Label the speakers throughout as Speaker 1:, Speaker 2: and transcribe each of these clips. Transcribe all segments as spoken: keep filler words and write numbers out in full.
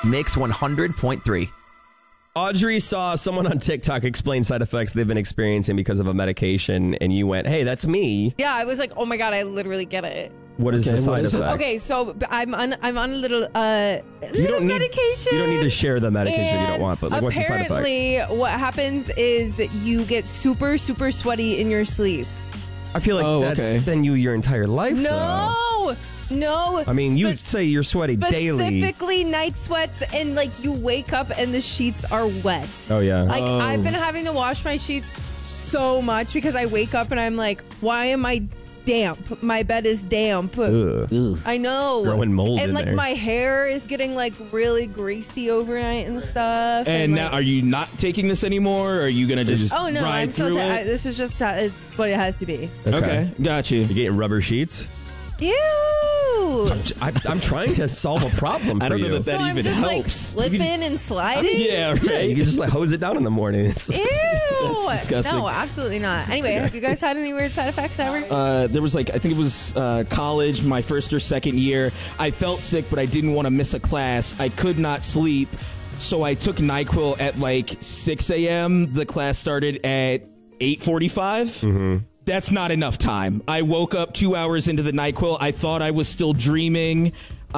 Speaker 1: Mix one hundred point three.
Speaker 2: Audrey saw someone on TikTok explain side effects they've been experiencing because of a medication, and you went, hey, that's me.
Speaker 3: Yeah, I was like, oh my God, I literally get it.
Speaker 2: What is
Speaker 4: Okay,
Speaker 2: the side
Speaker 4: what is it?
Speaker 2: effect?
Speaker 3: Okay, so I'm on I'm on a little uh little
Speaker 2: You don't need,
Speaker 3: medication.
Speaker 2: You don't need to share the medication you don't
Speaker 3: And
Speaker 2: want, but like, what's the side effect?
Speaker 3: apparently, what happens is you get super, super sweaty in your sleep.
Speaker 2: I feel like
Speaker 4: Oh,
Speaker 2: that's
Speaker 4: okay.
Speaker 2: been you your entire life. though.
Speaker 3: No, no.
Speaker 2: I mean, you
Speaker 3: Spe-
Speaker 2: say you're sweaty daily.
Speaker 3: Specifically night sweats, and like you wake up and the sheets are wet.
Speaker 2: Oh, yeah.
Speaker 3: Like
Speaker 4: Oh.
Speaker 3: I've been having to wash my sheets so much because I wake up and I'm like, why am I damp? My bed is damp.
Speaker 2: Ugh.
Speaker 4: Ugh.
Speaker 3: I know.
Speaker 2: Growing mold
Speaker 3: And
Speaker 2: in
Speaker 3: like
Speaker 2: there.
Speaker 3: my hair is getting like really greasy overnight and stuff.
Speaker 4: And now,
Speaker 3: like,
Speaker 4: are you not taking this anymore? Or are you gonna just
Speaker 3: oh no,
Speaker 4: ride
Speaker 3: I'm still.
Speaker 4: through
Speaker 3: Ta- I,
Speaker 4: it?
Speaker 3: this is just. Ta- it's what it has to be.
Speaker 4: Okay, got you.
Speaker 2: You getting rubber sheets?
Speaker 3: Ew.
Speaker 2: I, I'm trying to solve a problem for
Speaker 4: I don't
Speaker 2: you.
Speaker 4: know that that
Speaker 3: so I'm
Speaker 4: even
Speaker 3: just like
Speaker 4: helps.
Speaker 3: slipping and sliding.
Speaker 4: Yeah, right.
Speaker 2: Yeah, you can just like hose it down in the morning. It's-
Speaker 3: Ew.
Speaker 4: That's disgusting.
Speaker 3: No, absolutely not. Anyway, have you guys had any weird side effects ever?
Speaker 4: Uh, there was like, I think it was uh, college, my first or second year. I felt sick, but I didn't want to miss a class. I could not sleep. So I took NyQuil at like six a.m. The class started at eight forty-five. Mm-hmm. That's not enough time. I woke up two hours into the NyQuil. I thought I was still dreaming.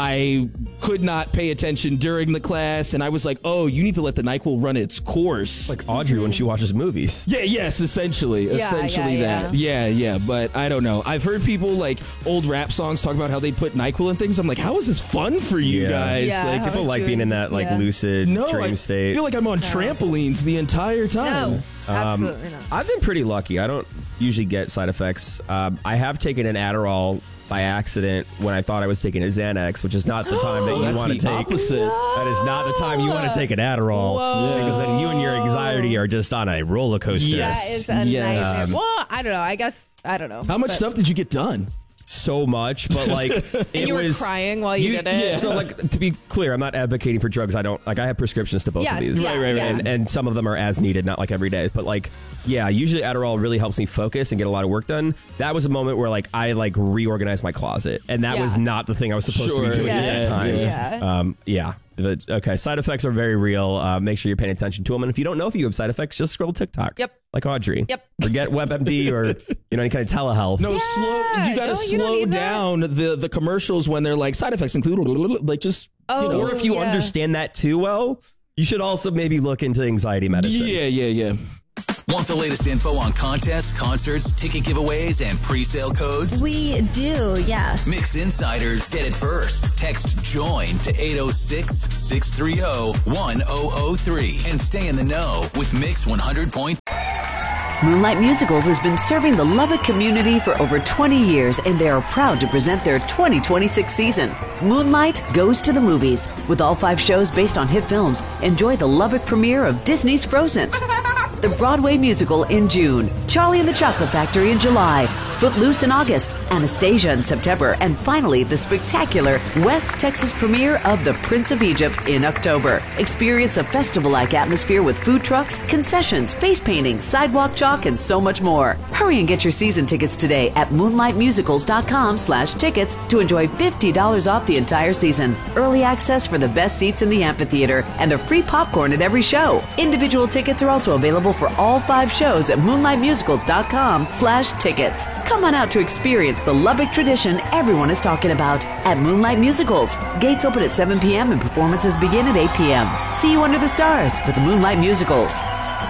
Speaker 4: I could not pay attention during the class, and I was like, oh, you need to let the NyQuil run its course.
Speaker 2: like Audrey when she watches movies.
Speaker 4: Yeah, yes, essentially.
Speaker 3: Yeah,
Speaker 4: essentially
Speaker 3: yeah,
Speaker 4: that. Yeah. yeah, but I don't know. I've heard people like old rap songs talk about how they put NyQuil in things. I'm like, how is this fun for you
Speaker 2: Yeah.
Speaker 4: guys?
Speaker 3: Yeah,
Speaker 4: like,
Speaker 3: how
Speaker 2: People
Speaker 3: would
Speaker 2: like
Speaker 3: you-
Speaker 2: being in that like
Speaker 3: yeah.
Speaker 2: lucid
Speaker 4: no,
Speaker 2: dream
Speaker 4: I
Speaker 2: state.
Speaker 4: feel like I'm on trampolines the entire time.
Speaker 3: No, absolutely not.
Speaker 2: I've been pretty lucky. I don't usually get side effects. Um, I have taken an Adderall by accident when I thought I was taking a Xanax, which is not the time that you
Speaker 4: That's
Speaker 2: want to
Speaker 4: the
Speaker 2: take.
Speaker 4: opposite.
Speaker 2: That is not the time you want to take an Adderall.
Speaker 3: Whoa.
Speaker 2: Because then you and your anxiety are just on a roller coaster.
Speaker 4: Yes.
Speaker 3: That is a
Speaker 4: Yes.
Speaker 3: nightmare.
Speaker 2: Um,
Speaker 3: Well, I don't know. I guess I don't know.
Speaker 4: How much
Speaker 3: But-
Speaker 4: stuff did you get done?
Speaker 2: So much, but like it
Speaker 3: And you were
Speaker 2: was
Speaker 3: crying while you, did it.
Speaker 4: yeah.
Speaker 2: So like to be clear, I'm not advocating for drugs. I don't like I have prescriptions to both
Speaker 3: Yes,
Speaker 2: of these.
Speaker 3: yeah, Right, right, right.
Speaker 2: And and some of them are as needed, not like every day. But like yeah, usually Adderall really helps me focus and get a lot of work done. That was a moment where like I like reorganized my closet, and that
Speaker 3: Yeah.
Speaker 2: was not the thing I was supposed to
Speaker 4: Sure,
Speaker 2: be doing at
Speaker 3: yeah,
Speaker 2: that time.
Speaker 3: yeah.
Speaker 2: Um, yeah. But, okay, side effects are very real. Uh, make sure you're paying attention to them. And if you don't know if you have side effects, just scroll TikTok.
Speaker 3: Yep.
Speaker 2: Like Audrey.
Speaker 3: Yep.
Speaker 2: Forget WebMD or you know any kind of telehealth.
Speaker 4: No,
Speaker 3: Yeah,
Speaker 4: slow. You gotta
Speaker 3: no, you don't
Speaker 4: slow
Speaker 3: need that.
Speaker 4: down the the commercials when they're like side effects include like just
Speaker 3: Oh,
Speaker 4: you know.
Speaker 2: Or if you
Speaker 3: yeah.
Speaker 2: understand that too well, you should also maybe look into anxiety medicine.
Speaker 4: Yeah, yeah, yeah.
Speaker 5: Want the latest info on contests, concerts, ticket giveaways, and pre-sale codes?
Speaker 6: We do, yes.
Speaker 5: Mix Insiders get it first. Text JOIN to eight oh six, six three oh, one oh oh three and stay in the know with Mix one hundred point three.
Speaker 7: Moonlight Musicals has been serving the Lubbock community for over twenty years, and they are proud to present their twenty twenty-six season. Moonlight Goes to the Movies. With all five shows based on hit films, enjoy the Lubbock premiere of Disney's Frozen, the Broadway musical in June, Charlie and the Chocolate Factory in July, Footloose in August, Anastasia in September, and finally the spectacular West Texas premiere of The Prince of Egypt in October. Experience a festival-like atmosphere with food trucks, concessions, face painting, sidewalk chalk, and so much more. Hurry and get your season tickets today at moonlightmusicals.com slash tickets to enjoy fifty dollars off the entire season, early access for the best seats in the amphitheater, and a free popcorn at every show. Individual tickets are also available for all five shows at moonlightmusicals.com slash tickets. Come on out to experience the Lubbock tradition everyone is talking about at Moonlight Musicals. Gates open at seven p.m. and performances begin at eight p.m. See you under the stars with the Moonlight Musicals.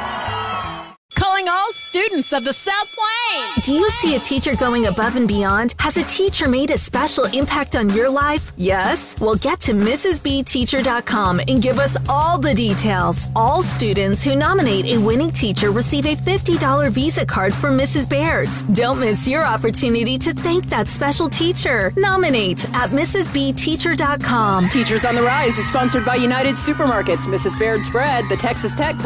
Speaker 8: Calling all students of the South Plains.
Speaker 6: Do you see a teacher going above and beyond? Has a teacher made a special impact on your life? Yes? Well, get to Missus B Teacher dot com and give us all the details. All students who nominate a winning teacher receive a fifty dollars Visa card from Missus Baird's. Don't miss your opportunity to thank that special teacher. Nominate at Missus B Teacher dot com.
Speaker 8: Teachers on the Rise is sponsored by United Supermarkets, Missus Baird's Bread, the Texas Tech